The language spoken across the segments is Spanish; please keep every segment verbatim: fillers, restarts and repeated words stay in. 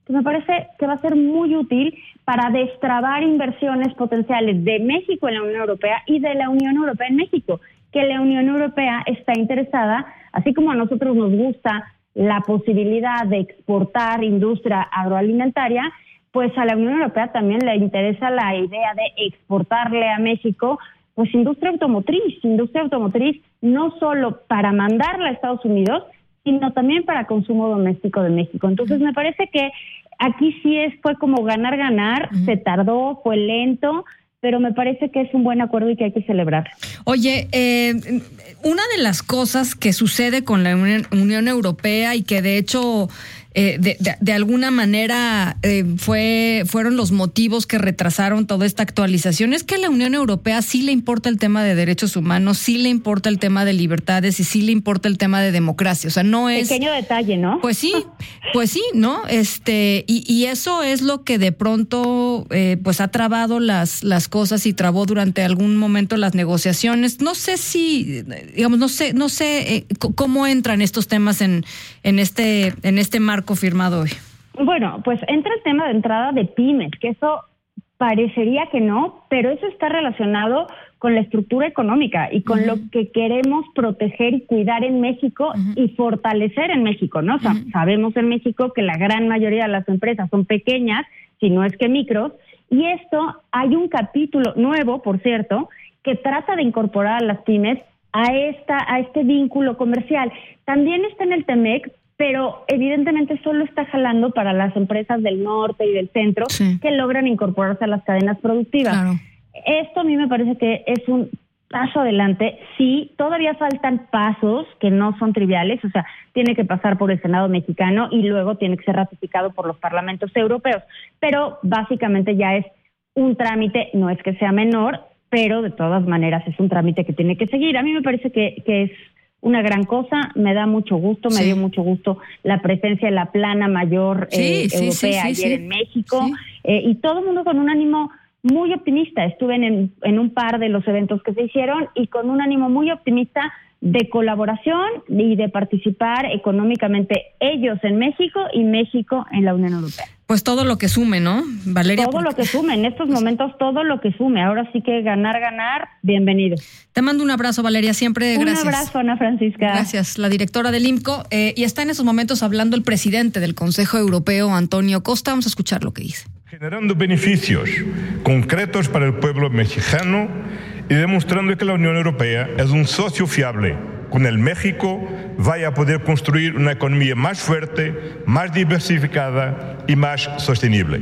que me parece que va a ser muy útil para destrabar inversiones potenciales de México en la Unión Europea y de la Unión Europea en México, que la Unión Europea está interesada, así como a nosotros nos gusta la posibilidad de exportar industria agroalimentaria, pues a la Unión Europea también le interesa la idea de exportarle a México pues industria automotriz, industria automotriz no solo para mandarla a Estados Unidos, sino también para consumo doméstico de México. Entonces me parece que aquí sí es, fue como ganar, ganar, uh-huh. se tardó, fue lento, pero me parece que es un buen acuerdo y que hay que celebrar. Oye, eh, una de las cosas que sucede con la Unión, Unión Europea y que de hecho eh, de, de, de alguna manera eh, fue fueron los motivos que retrasaron toda esta actualización es que a la Unión Europea sí le importa el tema de derechos humanos, sí le importa el tema de libertades y sí le importa el tema de democracia. O sea, no es... Pequeño detalle, ¿no? Pues sí, pues sí, ¿no? Este, y, y eso es lo que de pronto eh, pues ha trabado las, las cosas y trabó durante algún momento las negociaciones. No sé si, digamos, no sé, no sé eh, c- cómo entran estos temas en, en este, en este marco firmado hoy. Bueno, pues entra el tema de entrada de pymes, que eso parecería que no, pero eso está relacionado con la estructura económica y con uh-huh. lo que queremos proteger y cuidar en México uh-huh. y fortalecer en México, ¿no? O sea, uh-huh. sabemos en México que la gran mayoría de las empresas son pequeñas, si no es que micros, y esto hay un capítulo nuevo, por cierto, que trata de incorporar a las pymes a esta a este vínculo comercial. También está en el T-MEC, pero evidentemente solo está jalando para las empresas del norte y del centro sí. que logran incorporarse a las cadenas productivas. Claro. Esto a mí me parece que es un paso adelante. Sí, todavía faltan pasos que no son triviales, o sea, tiene que pasar por el Senado mexicano y luego tiene que ser ratificado por los parlamentos europeos, pero básicamente ya es un trámite, no es que sea menor, pero de todas maneras es un trámite que tiene que seguir. A mí me parece que, que es una gran cosa, me da mucho gusto, me sí. dio mucho gusto la presencia de la plana mayor eh, sí, europea sí, sí, ayer sí. en México, sí. eh, y todo el mundo con un ánimo muy optimista. Estuve en, en un par de los eventos que se hicieron y con un ánimo muy optimista de colaboración y de participar económicamente ellos en México y México en la Unión Europea. Pues todo lo que sume, ¿no, Valeria? Todo lo que sume, en estos momentos todo lo que sume. Ahora sí que ganar, ganar, bienvenido. Te mando un abrazo, Valeria, siempre un gracias. Un abrazo, Ana Francisca. Gracias, la directora del IMCO. Eh, y está en esos momentos hablando el presidente del Consejo Europeo, Antonio Costa. Vamos a escuchar lo que dice. Generando beneficios concretos para el pueblo mexicano y demostrando que la Unión Europea es un socio fiable. Con el México vaya a poder construir una economía más fuerte, más diversificada y más sostenible.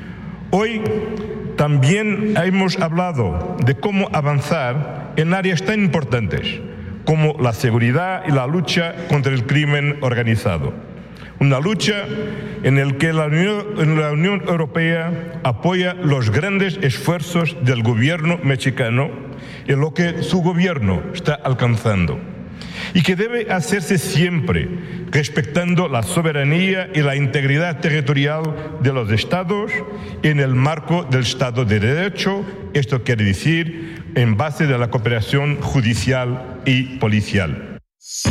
Hoy también hemos hablado de cómo avanzar en áreas tan importantes como la seguridad y la lucha contra el crimen organizado. Una lucha en la que la Unión, en la Unión Europea apoya los grandes esfuerzos del gobierno mexicano y lo que su gobierno está alcanzando. Y que debe hacerse siempre respetando la soberanía y la integridad territorial de los estados en el marco del Estado de Derecho, esto quiere decir en base de la cooperación judicial y policial.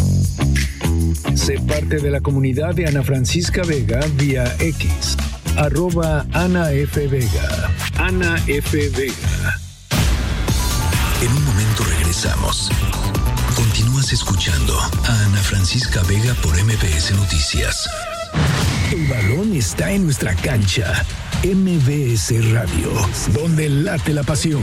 Sé parte de la comunidad de Ana Francisca Vega vía X, arroba Ana F. Vega. Ana F. Vega. En un momento regresamos. Continúas escuchando a Ana Francisca Vega por M B S Noticias. El balón está en nuestra cancha. M B S Radio, donde late la pasión.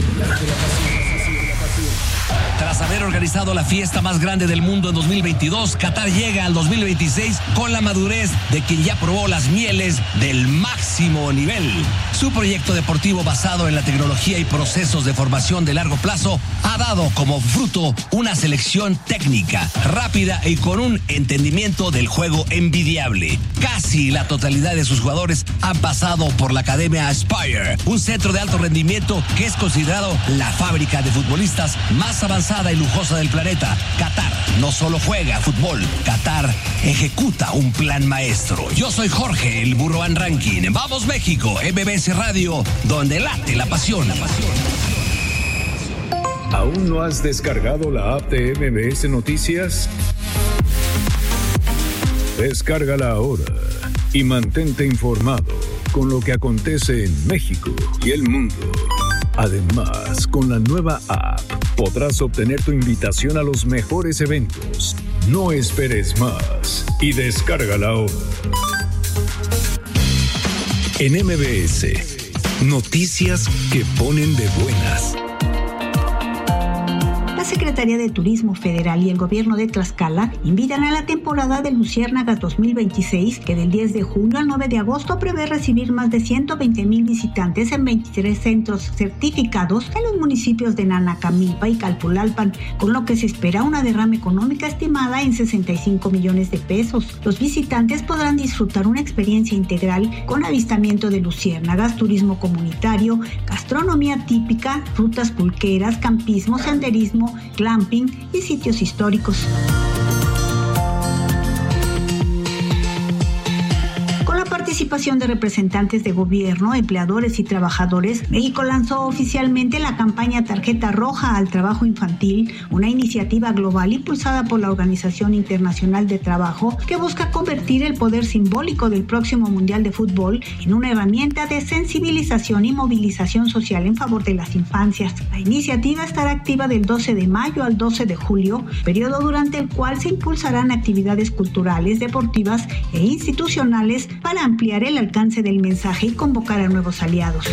Tras haber organizado la fiesta más grande del mundo en dos mil veintidós, Qatar llega al dos mil veintiséis con la madurez de quien ya probó las mieles del máximo nivel. Su proyecto deportivo basado en la tecnología y procesos de formación de largo plazo ha dado como fruto una selección técnica, rápida y con un entendimiento del juego envidiable. Casi la totalidad de sus jugadores han pasado por la Academia Aspire, un centro de alto rendimiento que es considerado la fábrica de futbolistas más avanzada y lujosa del planeta. Qatar no solo juega fútbol, Qatar ejecuta un plan maestro. Yo soy Jorge, el Burro Van Rankin. Vamos México, M B S Radio, donde late la pasión. La pasión. ¿Aún no has descargado la app de M B S Noticias? Descárgala ahora y mantente informado con lo que acontece en México y el mundo. Además, con la nueva app podrás obtener tu invitación a los mejores eventos. No esperes más y descárgala ahora. En M B S, noticias que ponen de buenas. La Secretaría de Turismo Federal y el Gobierno de Tlaxcala invitan a la temporada de Luciérnagas dos mil veintiséis, que del diez de junio al nueve de agosto prevé recibir más de ciento veinte mil visitantes en veintitrés centros certificados en los municipios de Nanacamilpa y Calpulalpan, con lo que se espera una derrama económica estimada en sesenta y cinco millones de pesos. Los visitantes podrán disfrutar una experiencia integral con avistamiento de luciérnagas, turismo comunitario, gastronomía típica, rutas pulqueras, campismo, senderismo, glamping y sitios históricos. Participación de representantes de gobierno, empleadores y trabajadores, México lanzó oficialmente la campaña Tarjeta Roja al Trabajo Infantil, una iniciativa global impulsada por la Organización Internacional de Trabajo que busca convertir el poder simbólico del próximo Mundial de Fútbol en una herramienta de sensibilización y movilización social en favor de las infancias. La iniciativa estará activa del doce de mayo al doce de julio, periodo durante el cual se impulsarán actividades culturales, deportivas e institucionales para ampliar el alcance del mensaje y convocar a nuevos aliados.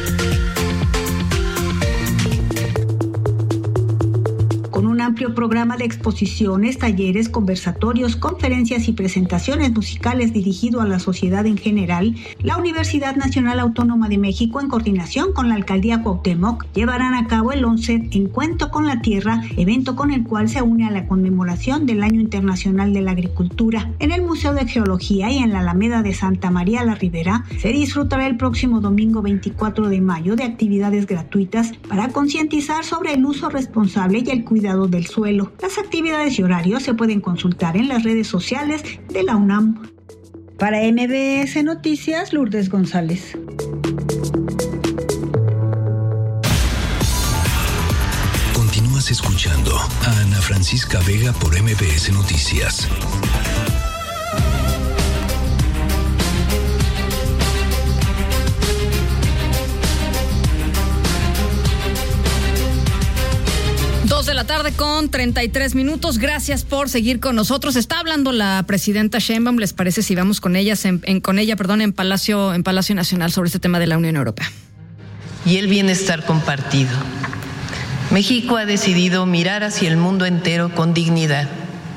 Con un amplio programa de exposiciones, talleres, conversatorios, conferencias y presentaciones musicales dirigido a la sociedad en general, la Universidad Nacional Autónoma de México, en coordinación con la Alcaldía Cuauhtémoc, llevarán a cabo el once Encuentro con la Tierra, evento con el cual se une a la conmemoración del Año Internacional de la Agricultura. En el Museo de Geología y en la Alameda de Santa María la Ribera se disfrutará el próximo domingo veinticuatro de mayo de actividades gratuitas para concientizar sobre el uso responsable y el cuidado del suelo. Las actividades y horarios se pueden consultar en las redes sociales de la UNAM. Para M B S Noticias, Lourdes González. Continúas escuchando a Ana Francisca Vega por M B S Noticias. Dos de la tarde con treinta y tres minutos. Gracias por seguir con nosotros. Está hablando la presidenta Sheinbaum. ¿Les parece si vamos con ellas en, en, con ella, perdón, en Palacio, en Palacio Nacional sobre este tema de la Unión Europea? Y el bienestar compartido. México ha decidido mirar hacia el mundo entero con dignidad,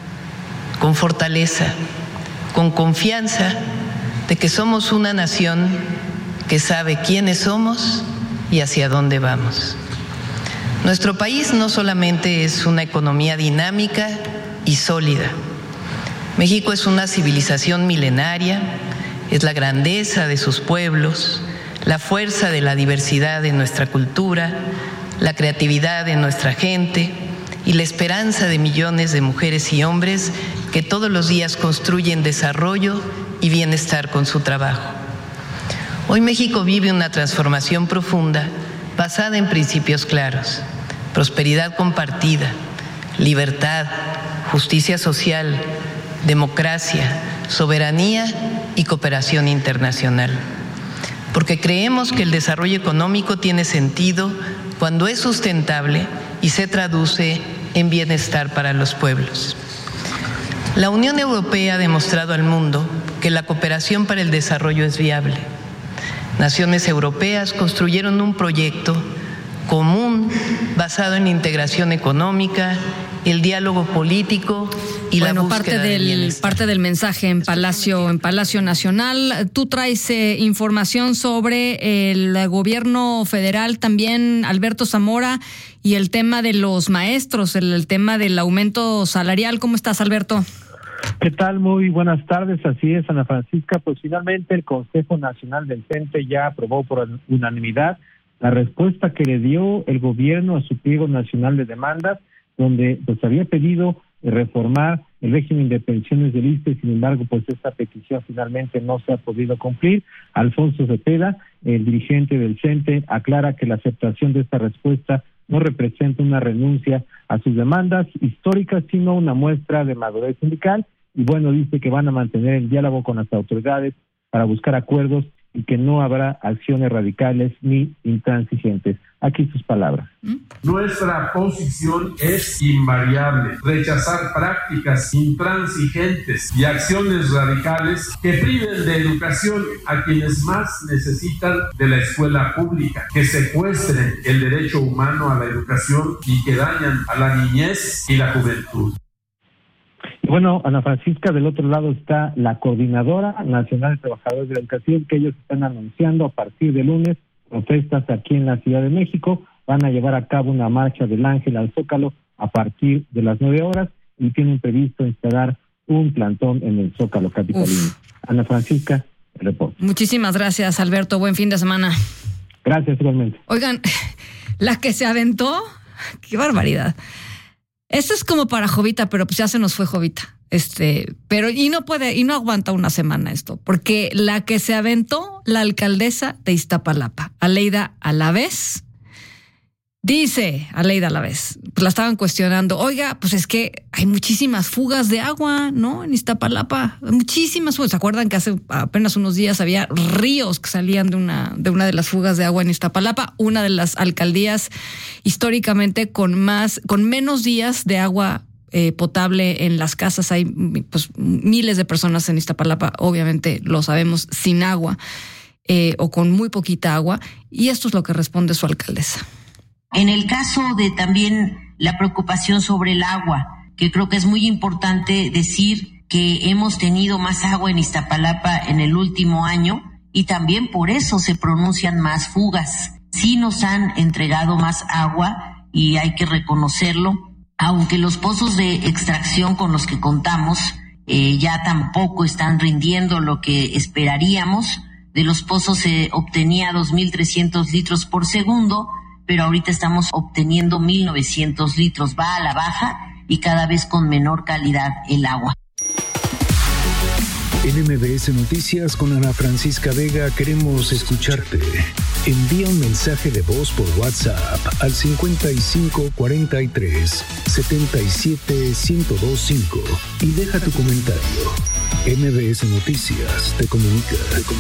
con fortaleza, con confianza de que somos una nación que sabe quiénes somos y hacia dónde vamos. Nuestro país no solamente es una economía dinámica y sólida. México es una civilización milenaria, es la grandeza de sus pueblos, la fuerza de la diversidad de nuestra cultura, la creatividad de nuestra gente y la esperanza de millones de mujeres y hombres que todos los días construyen desarrollo y bienestar con su trabajo. Hoy México vive una transformación profunda basada en principios claros: prosperidad compartida, libertad, justicia social, democracia, soberanía y cooperación internacional. Porque creemos que el desarrollo económico tiene sentido cuando es sustentable y se traduce en bienestar para los pueblos. La Unión Europea ha demostrado al mundo que la cooperación para el desarrollo es viable. Naciones europeas construyeron un proyecto común basado en la integración económica, el diálogo político y bueno, la búsqueda parte del, de bienestar. parte del mensaje en Palacio, en Palacio Nacional. Tú traes eh, información sobre el gobierno federal también, Alberto Zamora, y el tema de los maestros, el, el tema del aumento salarial. ¿Cómo estás, Alberto? ¿Qué tal? Muy buenas tardes. Así es, Ana Francisca. Pues finalmente el Consejo Nacional del CENTE ya aprobó por unanimidad la respuesta que le dio el gobierno a su pliego nacional de demandas, donde pues había pedido reformar el régimen de pensiones del I S S S T E. Sin embargo, pues esta petición finalmente no se ha podido cumplir. Alfonso Cepeda, el dirigente del CENTE, aclara que la aceptación de esta respuesta no representa una renuncia a sus demandas históricas, sino una muestra de madurez sindical. Y bueno, dice que van a mantener el diálogo con las autoridades para buscar acuerdos y que no habrá acciones radicales ni intransigentes. Aquí sus palabras. Nuestra posición es invariable: rechazar prácticas intransigentes y acciones radicales que priven de educación a quienes más necesitan de la escuela pública, que secuestren el derecho humano a la educación y que dañan a la niñez y la juventud. Bueno, Ana Francisca, del otro lado está la Coordinadora Nacional de Trabajadores de la Educación, que ellos están anunciando a partir de lunes protestas aquí en la Ciudad de México. Van a llevar a cabo una marcha del Ángel al Zócalo a partir de las nueve horas y tienen previsto instalar un plantón en el Zócalo capitalino. Uf. Ana Francisca, el reporte. Muchísimas gracias, Alberto. Buen fin de semana. Gracias, igualmente. Oigan, la que se aventó, qué barbaridad. Esto es como para Jovita, pero pues ya se nos fue Jovita. Este, pero y no puede, y no aguanta una semana esto, porque la que se aventó la alcaldesa de Iztapalapa, Aleida Alavés, dice Aleida Alavés, pues la estaban cuestionando, oiga, pues es que hay muchísimas fugas de agua, ¿no? En Iztapalapa, muchísimas fugas. ¿Se acuerdan que hace apenas unos días había ríos que salían de una, de una de las fugas de agua en Iztapalapa, una de las alcaldías históricamente con más, con menos días de agua Eh, potable en las casas? Hay pues miles de personas en Iztapalapa, obviamente lo sabemos, sin agua eh, o con muy poquita agua, y esto es lo que responde su alcaldesa. En el caso de también la preocupación sobre el agua, que creo que es muy importante decir que hemos tenido más agua en Iztapalapa en el último año y también por eso se pronuncian más fugas. Sí nos han entregado más agua y hay que reconocerlo, aunque los pozos de extracción con los que contamos eh, ya tampoco están rindiendo lo que esperaríamos. De los pozos se obtenía dos mil trescientos litros por segundo, pero ahorita estamos obteniendo mil novecientos litros. Va a la baja y cada vez con menor calidad el agua. En M B S Noticias con Ana Francisca Vega queremos escucharte. Envía un mensaje de voz por WhatsApp al cincuenta y cinco cuarenta y tres setenta y siete ciento veinticinco y deja tu comentario. M B S Noticias te comunica.